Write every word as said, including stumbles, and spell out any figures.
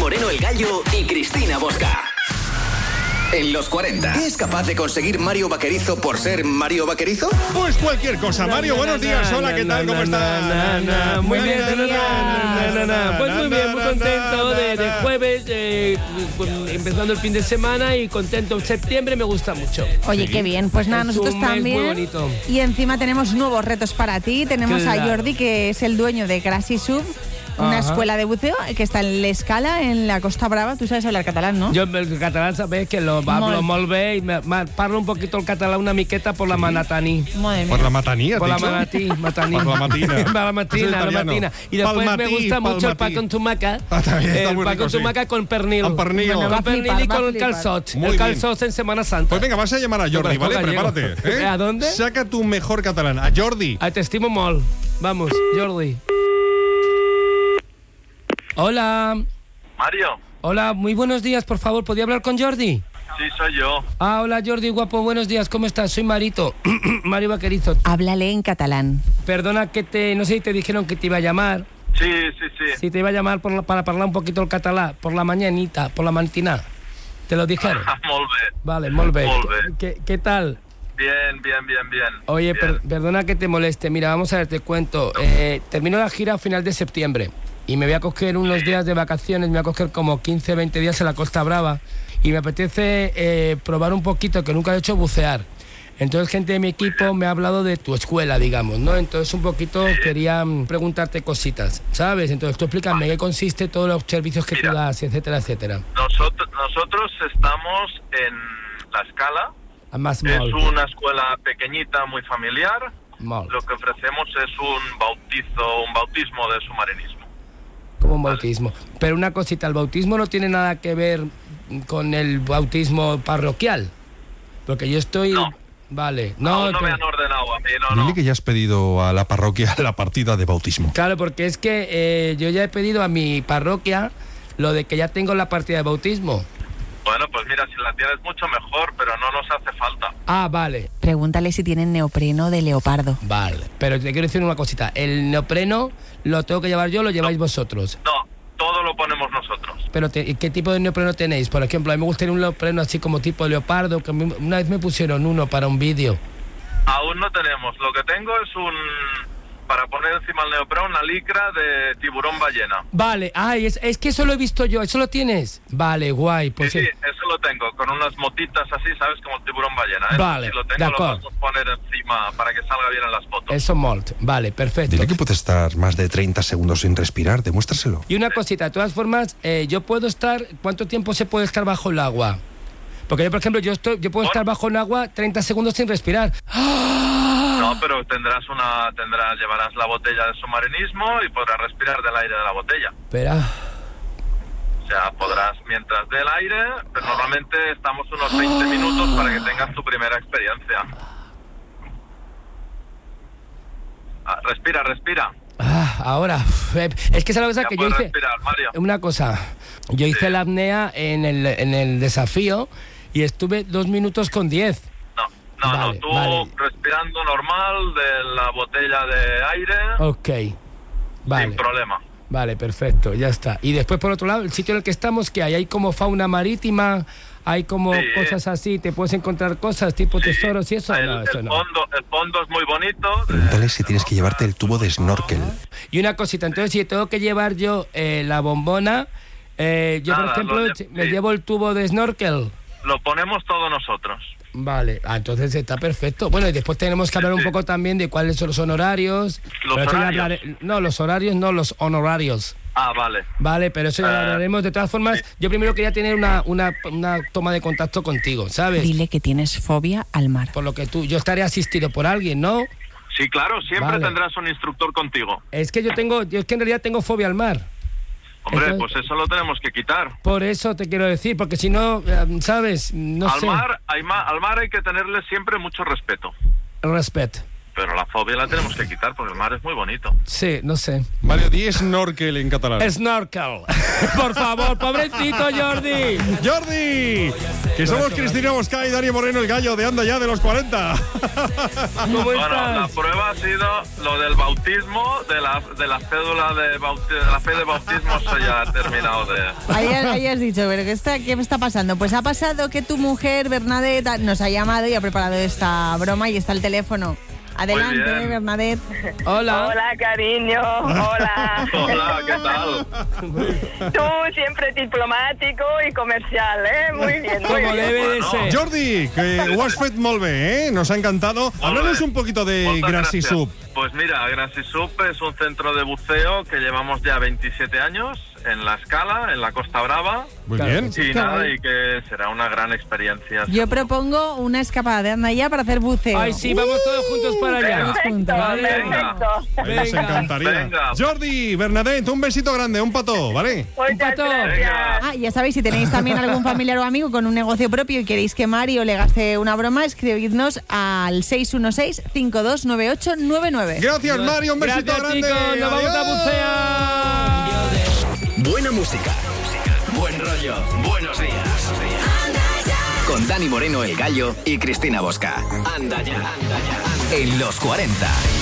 Moreno el Gallo y Cristina Bosca. En los cuarenta, ¿qué es capaz de conseguir Mario Vaquerizo por ser Mario Vaquerizo? Pues cualquier cosa. Mario, buenos días. Hola, ¿qué tal? ¿Cómo estás? Muy bien, pues muy bien, muy contento de, de jueves, eh, empezando el fin de semana y contento. Septiembre me gusta mucho. Oye, sí. Qué bien. Pues nada, es nosotros un mes también. Muy bonito. Y encima tenemos nuevos retos para ti. Tenemos claro. a Jordi, que es el dueño de Grassi Sub, una Ajá. escuela de buceo que está en l'Escala, en la Costa Brava. Tú sabes hablar catalán, ¿no? Yo el catalán sabes que lo hablo molt bé y me, me, parlo un poquito el catalán una miqueta por la sí. manatani. Madre mía. Por la matanía, Por la dicho? manatí, matani. Por la matina. Por la matina, la matina. Y después Palmatí, me gusta mucho el palmatí. pa con tumaca. Ah, también está el muy pa rico, con sí. tumaca con pernil. Con pernil. Bueno, Con va a pernil flipar, y va a con el flipar. calzot. Muy el bien. calzot en Semana Santa. Pues venga, vas a llamar a Jordi, Yo ¿vale? gallego. Prepárate. ¿eh? ¿A dónde? Saca tu mejor catalán. A Jordi. Ah, te estimo molt. Vamos, Jordi. Hola. Mario. Hola, muy buenos días, por favor. ¿Podría hablar con Jordi? Sí, soy yo. Ah, hola Jordi, guapo, buenos días, ¿cómo estás? Soy Marito, Mario Vaquerizo. Háblale en catalán. Perdona que te, no sé si te dijeron que te iba a llamar. Sí, sí, sí. Si te iba a llamar por la- para hablar un poquito el catalán, por la mañanita, por la mañana. ¿Te lo dijeron? Molt bé. Vale, molt bé. Molt bé. ¿Qué, qué tal? Bien, bien, bien, bien. Oye, bien. per- perdona que te moleste. Mira, vamos a ver, te cuento. Eh, termino la gira a final de septiembre y me voy a coger unos días de vacaciones, me voy a coger como quince, veinte días en la Costa Brava y me apetece eh, probar un poquito, que nunca he hecho, bucear. Entonces, gente de mi equipo me ha hablado de tu escuela, digamos, ¿no? Entonces, un poquito quería mm, preguntarte cositas, ¿sabes? Entonces, tú explícame qué consiste, todos los servicios que Mira. tú das, etcétera, etcétera. Nosotros, nosotros estamos en La Escala. A más Es molt, una escuela pequeñita, muy familiar. molt. Lo que ofrecemos es un bautizo, un bautismo de submarinismo. Como un bautismo. Pero una cosita, el bautismo no tiene nada que ver con el bautismo parroquial. Porque yo estoy... No. Vale. No, No, no que- me han ordenado a mí, no, no. Dile que ya has pedido a la parroquia la partida de bautismo. Claro, porque es que eh, yo ya he pedido a mi parroquia lo de que ya tengo la partida de bautismo. Bueno, pues mira, si la tienes mucho mejor, pero no nos hace falta. Ah, vale. Pregúntale si tienen neopreno de leopardo. Vale. Pero te quiero decir una cosita. El neopreno lo tengo que llevar yo o lo lleváis vosotros. No, todo lo ponemos nosotros. Pero te- ¿qué tipo de neopreno tenéis? Por ejemplo, a mí me gustaría un neopreno así como tipo leopardo, que a mí- una vez me pusieron uno para un vídeo. Aún no tenemos. Lo que tengo es un... para poner encima el neopreno, una licra de tiburón ballena. Vale, ay, es, es que eso lo he visto yo, ¿eso lo tienes? Vale, guay, pues sí, sí. sí, eso lo tengo, con unas motitas así, ¿sabes? Como el tiburón ballena. ¿eh? Vale, Si lo de tengo, lo acuerdo. podemos poner encima para que salga bien en las fotos. Eso molt, vale, perfecto. Dile que puede estar más de treinta segundos sin respirar. Demuéstraselo. Y una cosita, de todas formas, eh, yo puedo estar, ¿cuánto tiempo se puede estar bajo el agua? Porque yo, por ejemplo, yo estoy, yo puedo Bueno. estar bajo el agua treinta segundos sin respirar. No, pero tendrás una... tendrás llevarás la botella de submarinismo y podrás respirar del aire de la botella. Espera. O sea, podrás, mientras del aire, pero normalmente estamos unos veinte minutos para que tengas tu primera experiencia. Ah, respira, respira. Ah, ahora, eh, es que es la cosa Ya que yo puedes hice. respirar, Mario. Una cosa, yo hice la apnea en el, en el desafío y estuve dos minutos con diez. No, no, Vale, no, tú vale. respirando normal de la botella de aire, Ok, vale. sin problema. Vale, perfecto, ya está. Y después, por otro lado, el sitio en el que estamos, que hay, hay como fauna marítima, hay como Sí. cosas así, te puedes encontrar cosas tipo tesoros y eso. El, No, eso el no. fondo, el fondo es muy bonito. Pregúntale si tienes que llevarte el tubo de snorkel. Y una cosita, entonces si tengo que llevar yo eh, la bombona, eh, yo Nada, por ejemplo lo lle- me sí. llevo el tubo de snorkel. Lo ponemos todos nosotros. Vale, ah, entonces está perfecto. Bueno, y después tenemos que hablar un Sí. poco también de cuáles son los honorarios. ¿Los Pero eso ya horarios? hablaré- no, los horarios no, los honorarios. Ah, vale. Vale, pero eso ya lo Ah, hablaremos. De todas formas, yo primero quería tener una, una, una toma de contacto contigo, ¿sabes? Dile que tienes fobia al mar. Por lo que tú, yo estaré asistido por alguien, ¿no? Sí, claro, siempre Vale. tendrás un instructor contigo. Es que yo tengo, yo es que en realidad tengo fobia al mar. Hombre, Entonces- pues eso lo tenemos que quitar. Por eso te quiero decir, porque si no, eh, ¿sabes? No al, sé. mar, hay ma- al mar hay que tenerle siempre mucho respeto. Respect. pero la fobia la tenemos que quitar porque el mar es muy bonito. Sí, no sé. Mario, di snorkel en catalán. Snorkel. Por favor, pobrecito Jordi. Jordi, que somos Cristina Bosca y Dani Moreno, el gallo de Anda Ya de los cuarenta. ¿Cómo Bueno, estás? la prueba ha sido lo del bautismo, de la, de la cédula de, bauti- de la fe de bautismo, eso ya ha terminado de... Ahí, ahí has dicho, pero ¿qué está, ¿qué está pasando? Pues ha pasado que tu mujer, Bernadette, nos ha llamado y ha preparado esta broma y está el teléfono. Adelante, bien. Bernadette. Hola. Hola, cariño. Hola. Hola, ¿qué tal? Tú siempre diplomático y comercial, ¿eh? Muy bien, muy Como bien. debe de Bueno. ser. Jordi, que ho has fet molt bé, ¿eh? Nos ha encantado. Háblanos un poquito de Muchas Grassy gracias. Soup. Pues mira, Grassy Soup es un centro de buceo que llevamos ya veintisiete años en La Escala, en la Costa Brava. Muy Claro. bien. Y Qué nada, guay. y que será una gran experiencia. Yo propongo una escapada de Anda Ya para hacer buceo. Ay, sí, vamos todos juntos para allá. Vamos juntos. Perfecto, Vale. perfecto. Ahí nos encantaría. Venga. Jordi, Bernadette, un besito grande, un pato, ¿vale? Muchas pato. gracias. Venga. Ah, ya sabéis, si tenéis también algún familiar o amigo con un negocio propio y queréis que Mario le gaste una broma, escribidnos al seis uno seis, cinco dos nueve ocho nueve nueve. Gracias, Mario, un besito Gracias, grande. chicos. Nos vamos a bucear. Buena música, buen rollo, buenos días. Con Dani Moreno, el gallo, y Cristina Bosca. Anda Ya, en los cuarenta.